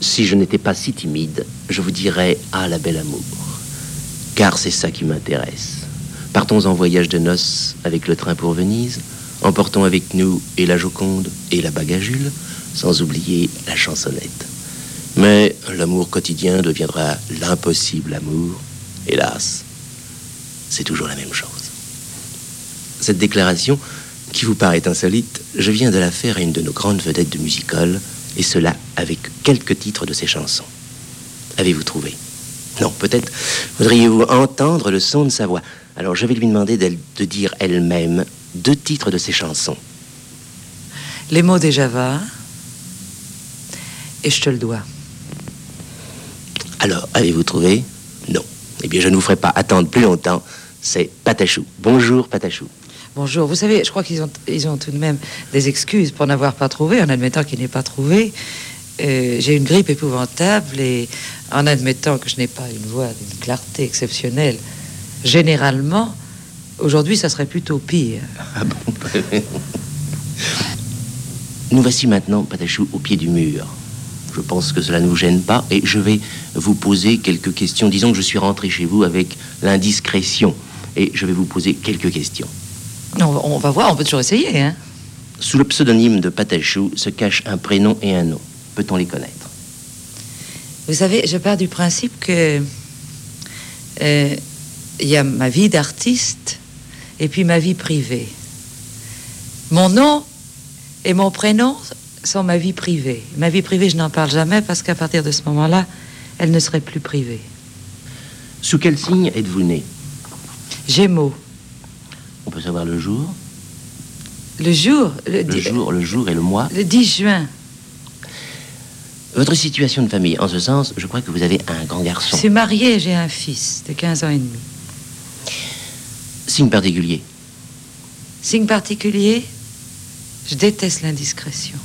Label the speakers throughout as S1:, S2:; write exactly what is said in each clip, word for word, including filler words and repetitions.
S1: Si je n'étais pas si timide, je vous dirais « Ah, la belle amour », car c'est ça qui m'intéresse. Partons en voyage de noces avec le train pour Venise, emportons avec nous et la Joconde et la Bagajule, sans oublier la chansonnette. Mais l'amour quotidien deviendra l'impossible amour. Hélas, c'est toujours la même chose. Cette déclaration, qui vous paraît insolite, je viens de la faire à une de nos grandes vedettes de music-hall, et cela avec quelques titres de ses chansons. Avez-vous trouvé? Non, peut-être voudriez-vous entendre le son de sa voix. Alors je vais lui demander de dire elle-même deux titres de ses chansons.
S2: Les mots des Java et Je te le dois.
S1: Alors, avez-vous trouvé? Non. Eh bien, je ne vous ferai pas attendre plus longtemps. C'est Patachou. Bonjour, Patachou.
S2: Bonjour. Vous savez, je crois qu'ils ont, ils ont tout de même des excuses pour n'avoir pas trouvé, en admettant qu'il n'ait pas trouvé. Euh, j'ai une grippe épouvantable et en admettant que je n'ai pas une voix d'une clarté exceptionnelle, généralement, aujourd'hui, ça serait plutôt pire.
S1: Ah bon? Nous voici maintenant, Patachou, au pied du mur. Je pense que cela ne vous gêne pas et je vais vous poser quelques questions. Disons que je suis rentré chez vous avec l'indiscrétion et je vais vous poser quelques questions.
S2: Non, on va voir, on peut toujours essayer, hein.
S1: Sous le pseudonyme de Patachou se cachent un prénom et un nom. Peut-on les connaître?
S2: Vous savez, je pars du principe que euh, il y a ma vie d'artiste et puis ma vie privée. Mon nom et mon prénom sont ma vie privée. Ma vie privée, je n'en parle jamais parce qu'à partir de ce moment-là, elle ne serait plus privée.
S1: Sous quel signe êtes-vous né?
S2: Gémeaux.
S1: On peut savoir le jour?
S2: Le jour? Le,
S1: le jour, le jour et le mois?
S2: Le dix juin.
S1: Votre situation de famille, en ce sens, je crois que vous avez un grand garçon.
S2: Je suis mariée, j'ai un fils de quinze ans et demi.
S1: Signe particulier?
S2: Signe particulier? Je déteste l'indiscrétion.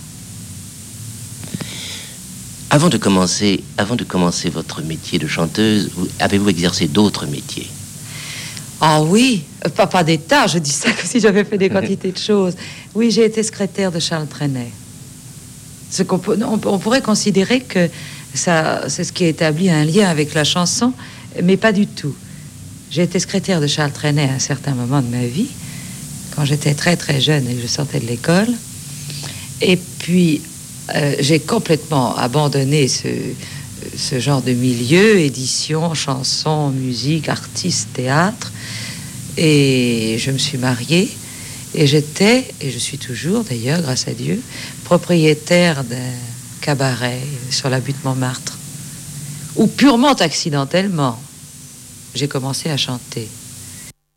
S1: Avant de commencer, avant de commencer votre métier de chanteuse, vous, avez-vous exercé d'autres métiers?
S2: Ah oui, pas, pas d'État, je dis ça comme si j'avais fait des quantités de choses. Oui, j'ai été secrétaire de Charles Trenet. Ce qu'on peut, on, on pourrait considérer que ça, c'est ce qui établit un lien avec la chanson, mais pas du tout. J'ai été secrétaire de Charles Trenet à un certain moment de ma vie, quand j'étais très très jeune et que je sortais de l'école. Et puis, euh, j'ai complètement abandonné ce, ce genre de milieu, édition, chanson, musique, artiste, théâtre. Et je me suis mariée. Et j'étais, et je suis toujours d'ailleurs, grâce à Dieu, propriétaire d'un cabaret sur la butte Montmartre, où purement accidentellement, j'ai commencé à chanter.